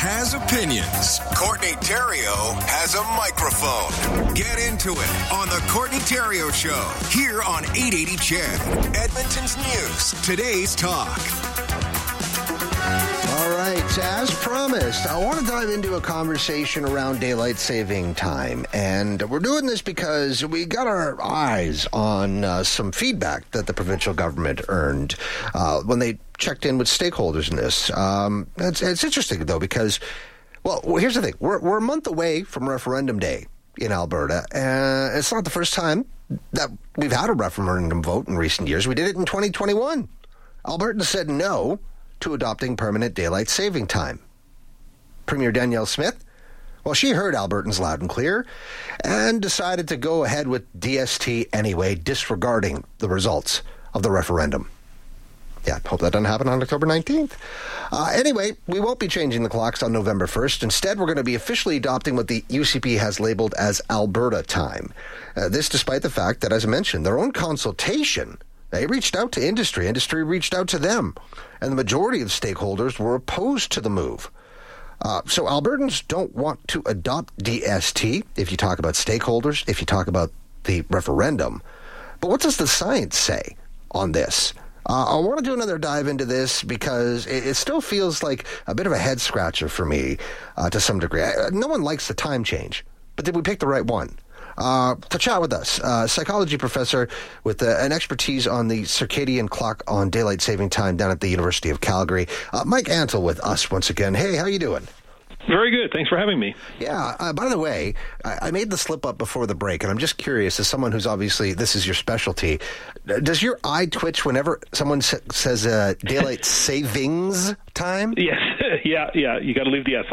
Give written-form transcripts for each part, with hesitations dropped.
has opinions. Courtney Theriault has a microphone. Get into it on the Courtney Theriault Show here on 880 CHED, Edmonton's News, today's talk. All right, as promised, I want to dive into a conversation around daylight saving time. And we're doing this because we got our eyes on some feedback that the provincial government earned when they checked in with stakeholders in this. It's interesting, though, because, well, here's the thing. We're a month away from referendum day in Alberta. It's not the first time that we've had a referendum vote in recent years. We did it in 2021. Albertans said no to adopting permanent daylight saving time. Premier Danielle Smith, well, she heard Albertans loud and clear and decided to go ahead with DST anyway, disregarding the results of the referendum. Yeah, hope that doesn't happen on October 19th. Anyway, we won't be changing the clocks on November 1st. Instead, we're going to be officially adopting what the UCP has labeled as Alberta time. This despite the fact that, as I mentioned, their own consultation, they reached out to industry. Industry reached out to them. And the majority of stakeholders were opposed to the move. So Albertans don't want to adopt DST, if you talk about stakeholders, if you talk about the referendum. But what does the science say on this? I want to do another dive into this because it still feels like a bit of a head scratcher for me to some degree. No one likes the time change, but did we pick the right one? To chat with us, psychology professor with an expertise on the circadian clock on daylight saving time down at the University of Calgary, Mike Antle with us once again. Hey, how you doing? Very good. Thanks for having me. Yeah. By the way, I made the slip up before the break, and I'm just curious, as someone who's obviously, this is your specialty, does your eye twitch whenever someone says daylight savings time? Yes. Yeah. You got to leave the S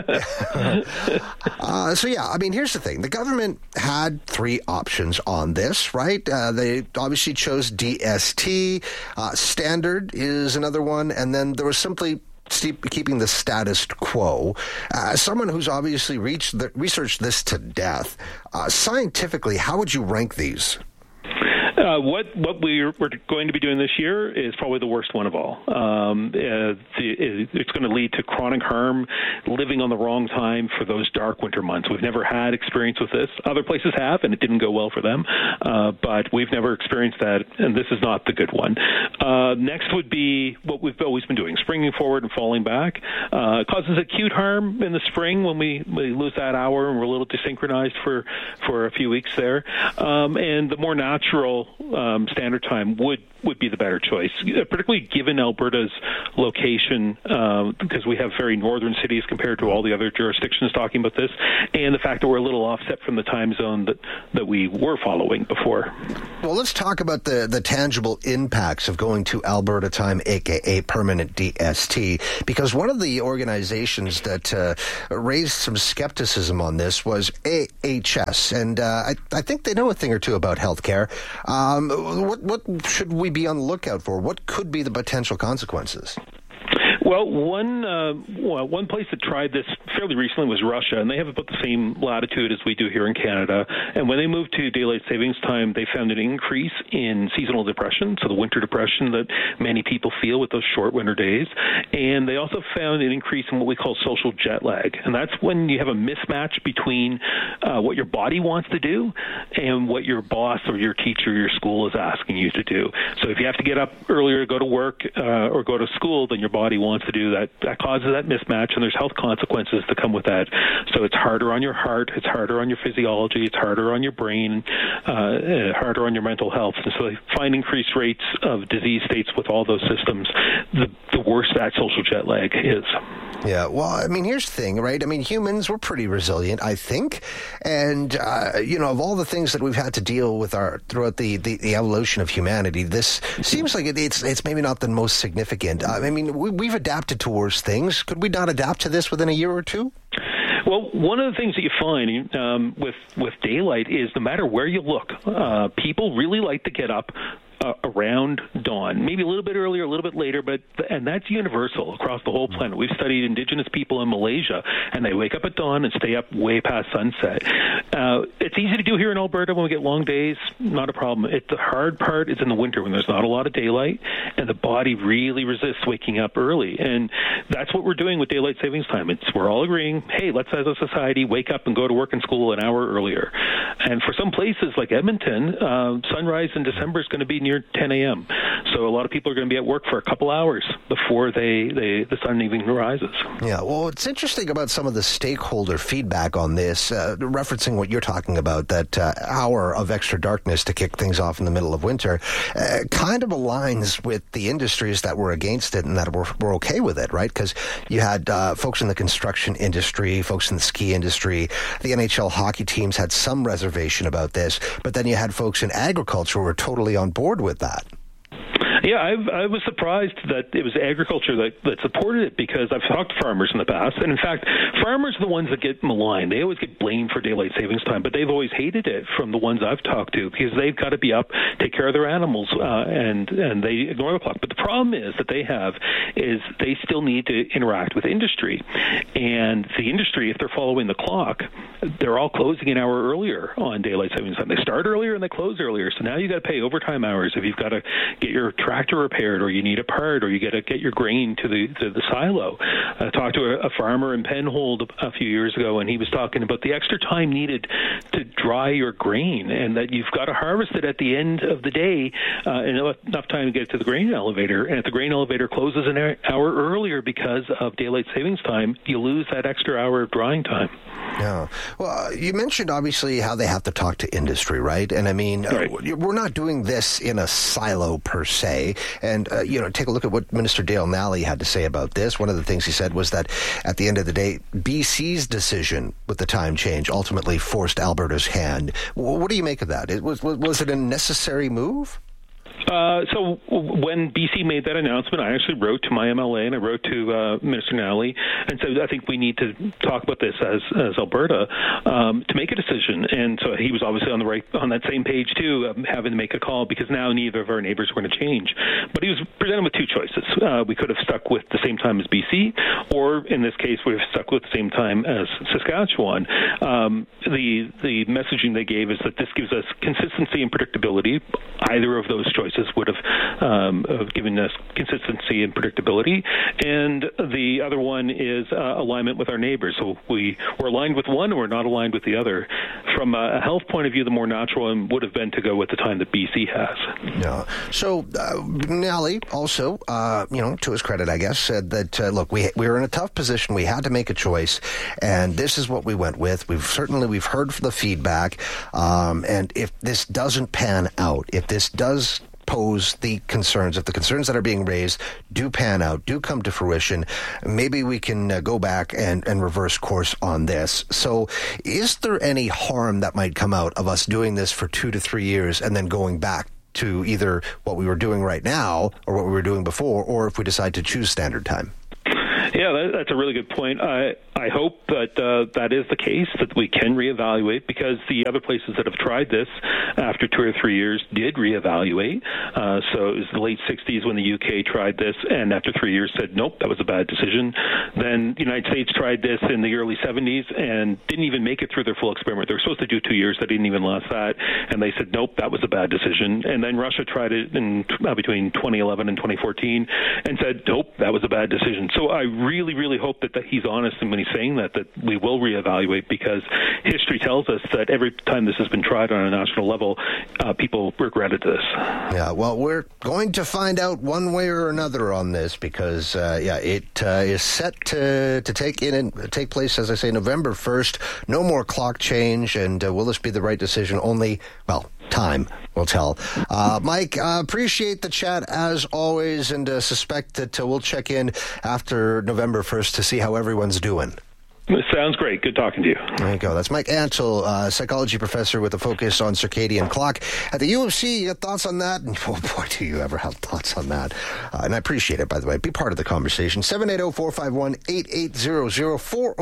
off. So, I mean, here's the thing. The government had three options on this, right? They obviously chose DST. Standard is another one, and then there was simply keeping the status quo. Someone who's obviously researched this to death, scientifically, how would you rank these? What we're going to be doing this year is probably the worst one of all. It's going to lead to chronic harm, living on the wrong time for those dark winter months. We've never had experience with this. Other places have, and it didn't go well for them. But we've never experienced that, and this is not the good one. Next would be what we've always been doing, springing forward and falling back. It causes acute harm in the spring when we lose that hour and we're a little desynchronized for a few weeks there. And the more natural standard time would be the better choice, particularly given Alberta's location, because we have very northern cities compared to all the other jurisdictions talking about this, and the fact that we're a little offset from the time zone that we were following before. Well, let's talk about the tangible impacts of going to Alberta time, aka permanent DST, because one of the organizations that raised some skepticism on this was AHS, and I think they know a thing or two about healthcare. What should we be on the lookout for? What could be the potential consequences? Well, one place that tried this fairly recently was Russia, and they have about the same latitude as we do here in Canada. And when they moved to daylight savings time, they found an increase in seasonal depression, so the winter depression that many people feel with those short winter days. And they also found an increase in what we call social jet lag, and that's when you have a mismatch between what your body wants to do and what your boss or your teacher or your school is asking you to do. So if you have to get up earlier to go to work or go to school than your body wants to do, that causes that mismatch, and there's health consequences that come with that. So it's harder on your heart, it's harder on your physiology, it's harder on your brain, harder on your mental health. And so they find increased rates of disease states with all those systems. The worse that social jet lag is. Yeah, well, I mean, here's the thing, right? I mean, humans, we're pretty resilient, I think. And, of all the things that we've had to deal with throughout the evolution of humanity, this seems like it's maybe not the most significant. I mean, we've adapted to worse things. Could we not adapt to this within a year or two? Well, one of the things that you find with daylight is no matter where you look, people really like to get up around dawn, maybe a little bit earlier, a little bit later, and that's universal across the whole planet. We've studied indigenous people in Malaysia, and they wake up at dawn and stay up way past sunset. It's easy to do here in Alberta when we get long days, not a problem. The hard part is in the winter when there's not a lot of daylight, and the body really resists waking up early. And that's what we're doing with daylight savings time. We're all agreeing, hey, let's as a society wake up and go to work and school an hour earlier. And for some places like Edmonton, sunrise in December is going to be near 10 a.m. So a lot of people are going to be at work for a couple hours before the sun even rises. Yeah, well, it's interesting about some of the stakeholder feedback on this, referencing what you're talking about, that hour of extra darkness to kick things off in the middle of winter, kind of aligns with the industries that were against it and that were okay with it, right? Because you had folks in the construction industry, folks in the ski industry, the NHL hockey teams had some reservation about this, but then you had folks in agriculture who were totally on board with that. Yeah, I was surprised that it was agriculture that supported it, because I've talked to farmers in the past, and in fact, farmers are the ones that get maligned. They always get blamed for daylight savings time, but they've always hated it from the ones I've talked to, because they've got to be up, take care of their animals, and they ignore the clock. But the problem is that they still need to interact with industry, and the industry, if they're following the clock, they're all closing an hour earlier on daylight savings time. They start earlier and they close earlier, so now you got to pay overtime hours if you've got to get your tractor repaired, or you need a part, or you got to get your grain to the silo. I talked to a farmer in Penhold a few years ago, and he was talking about the extra time needed to dry your grain, and that you've got to harvest it at the end of the day, enough time to get to the grain elevator. And if the grain elevator closes an hour earlier because of daylight savings time, you lose that extra hour of drying time. Yeah. Well, you mentioned obviously how they have to talk to industry, right? And I mean, right. We're not doing this in a silo per se. And, take a look at what Minister Dale Nally had to say about this. One of the things he said was that at the end of the day, BC's decision with the time change ultimately forced Alberta's hand. What do you make of that? Was it a necessary move? So when BC made that announcement, I actually wrote to my MLA and I wrote to Minister Nally and said, I think we need to talk about this as Alberta to make a decision. And so he was obviously on that same page too, having to make a call, because now neither of our neighbors were going to change. But he was presented with two choices. We could have stuck with the same time as BC, or in this case, we have stuck with the same time as Saskatchewan. The messaging they gave is that this gives us consistency and predictability. Either of those choices would have given us consistency and predictability. And the other one is alignment with our neighbors. So we're aligned with one and we're not aligned with the other. From a health point of view, the more natural one would have been to go with the time that BC has. Yeah. So Nally also, to his credit, I guess, said that, look, we were in a tough position. We had to make a choice, and this is what we went with. We've heard the feedback, and if this doesn't pan out, if this does pose the concerns, if the concerns that are being raised do pan out, do come to fruition, maybe we can go back and reverse course on this. So is there any harm that might come out of us doing this for 2 to 3 years and then going back to either what we were doing right now or what we were doing before, or if we decide to choose standard time? Yeah, that's a really good point. I hope that that is the case, that we can reevaluate, because the other places that have tried this after 2 or 3 years did reevaluate. So it was the late 60s when the UK tried this, and after 3 years said, nope, that was a bad decision. Then the United States tried this in the early 70s and didn't even make it through their full experiment. They were supposed to do 2 years. They didn't even last that. And they said, nope, that was a bad decision. And then Russia tried it in between 2011 and 2014 and said, nope, that was a bad decision. So I really, really hope that he's honest when he's saying that we will reevaluate, because history tells us that every time this has been tried on a national level, people regretted this. Yeah, well, we're going to find out one way or another on this, because, it is set to take place, as I say, November 1st. No more clock change, and will this be the right decision? Only, well, time will tell. Mike, appreciate the chat as always, and suspect that we'll check in after November 1st to see how everyone's doing. Sounds great. Good talking to you. There you go. That's Mike Ansell, psychology professor with a focus on circadian clock at the U of C. You got thoughts on that? And oh boy, do you ever have thoughts on that. And I appreciate it, by the way. Be part of the conversation. 780-451-8800,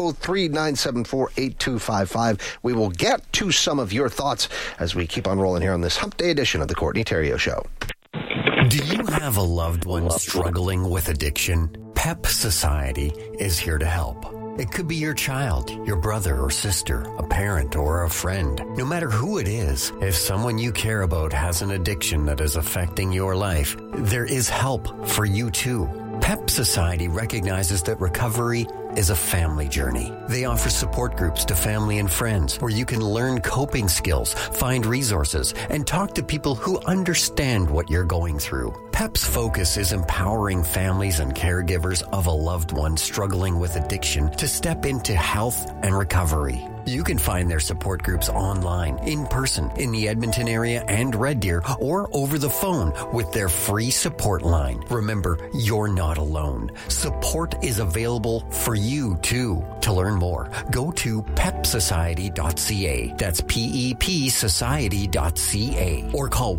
403-974-8255. We will get to some of your thoughts as we keep on rolling here on this Hump Day edition of the Courtney Theriault Show. Do you have a loved one struggling with addiction? PEP Society is here to help. It could be your child, your brother or sister, a parent or a friend. No matter who it is, if someone you care about has an addiction that is affecting your life, there is help for you too. PEP Society recognizes that recovery is a family journey. They offer support groups to family and friends where you can learn coping skills, find resources, and talk to people who understand what you're going through. PEP's focus is empowering families and caregivers of a loved one struggling with addiction to step into health and recovery. You can find their support groups online, in person, in the Edmonton area and Red Deer, or over the phone with their free support line. Remember, you're not alone. Support is available for you too. To learn more, go to pepsociety.ca. That's PEP society.ca. Or call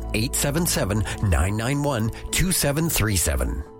1-877-991-2737.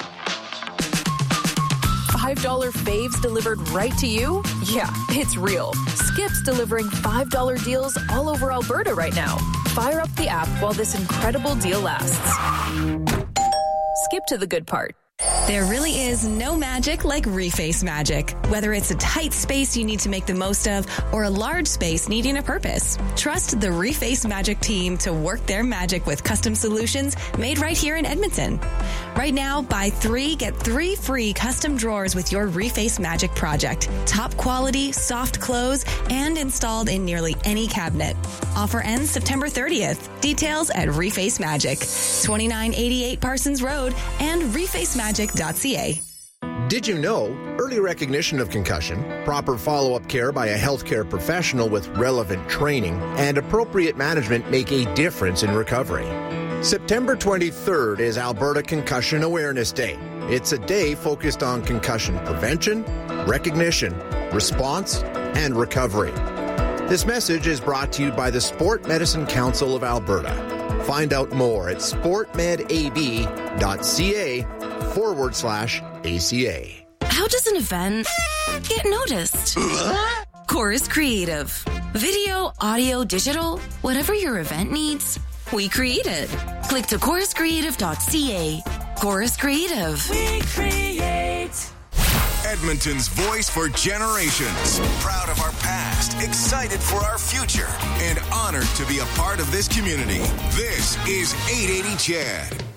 $5 faves delivered right to you? Yeah, it's real. Skip's delivering $5 deals all over Alberta right now. Fire up the app while this incredible deal lasts. Skip to the good part. There really is no magic like Reface magic. Whether it's a tight space you need to make the most of or a large space needing a purpose, trust the Reface Magic team to work their magic with custom solutions made right here in Edmonton. Right now, buy 3, get 3 free custom drawers with your Reface Magic project. Top quality, soft close, and installed in nearly any cabinet. Offer ends September 30th. Details at Reface Magic, 2988 Parsons Road and refacemagic.ca. Did you know early recognition of concussion, proper follow-up care by a healthcare professional with relevant training, and appropriate management make a difference in recovery? September 23rd is Alberta Concussion Awareness Day. It's a day focused on concussion prevention, recognition, response, and recovery. This message is brought to you by the Sport Medicine Council of Alberta. Find out more at sportmedab.ca/ACA. How does an event get noticed? Chorus Creative. Video, audio, digital, whatever your event needs, we create it. Click to choruscreative.ca. Chorus Creative. We create. Edmonton's voice for generations. Proud of our past, excited for our future, and honored to be a part of this community. This is 880 CHED.